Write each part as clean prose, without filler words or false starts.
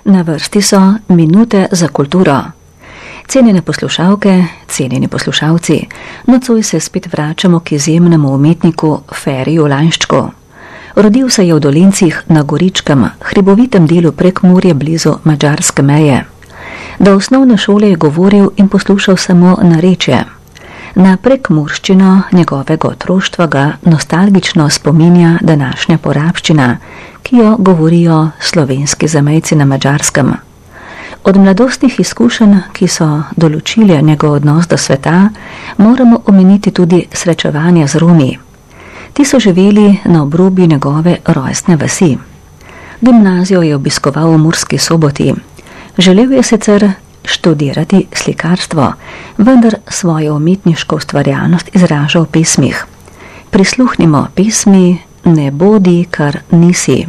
Na vrsti so minute za kulturo. Cenjene poslušalke, cenjeni poslušalci, nocoj se spet vračamo k izjemnemu umetniku Feriju Lainščku. Rodil se je v Dolincih na Goričkem, hribovitem delu Prekmurja blizu madžarske meje. Do osnovne šole je govoril in poslušal samo narečje. Na prekmurščino njegovega otroštva ga nostalgično spominja današnja porabščina, ki jo govorijo slovenski zamejci na Madžarskem. Od mladostnih izkušenj, ki so določili njegov odnos do sveta, moramo omeniti tudi srečevanje z Romi. Ti so živeli na obrobju njegove rojstne vasi. Gimnazijo je obiskoval v Murski Soboti. Želel je sicer študirati slikarstvo, vendar svojo umetniško ustvarjalnost izraža v pesmih. Prisluhnimo pesmi Ne bodi, kar nisi.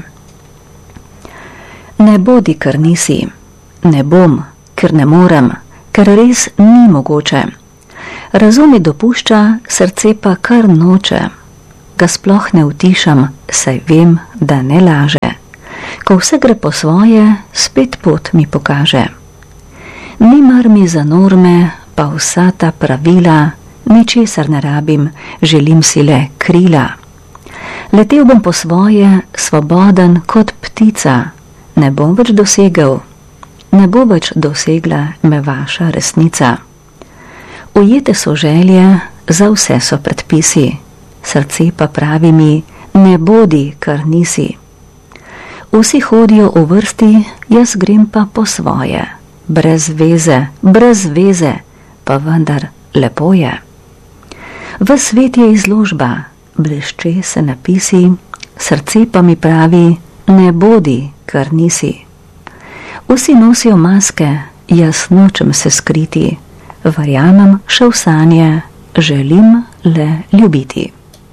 Ne bodi, kar nisi. Ne bom, ker ne morem, ker res ni mogoče. Razum mi dopušča, srce pa kar noče. Ga sploh ne utišam, saj vem, da ne laže. Ko vse gre po svoje, spet pot mi pokaže. Ni mar mi za norme, pa vsa ta pravila, ničesar ne rabim, želim si le krila. Letel bom po svoje, svoboden kot ptica, ne bom več dosegel, ne bo več dosegla me vaša resnica. Ujete so želje, za vse so predpisi, srce pa pravi mi, ne bodi, kar nisi. Vsi hodijo v vrsti, jaz grem pa po svoje, brez veze, pa vendar lepo je. V svet je izložba, blešče se napisi, srce pa mi pravi, ne bodi, kar nisi. Vsi nosijo maske, jaz nočem se skriti, verjamem še v sanje, želim le ljubiti.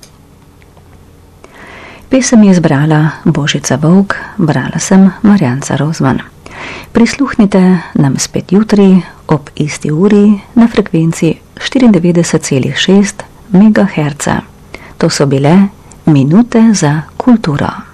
Pesem je izbrala Božica Volk, brala sem Marjanca Rozman. Prisluhnite nam spet jutri ob isti uri na frekvenci 94,6 MHz. To so bile minute za kulturo.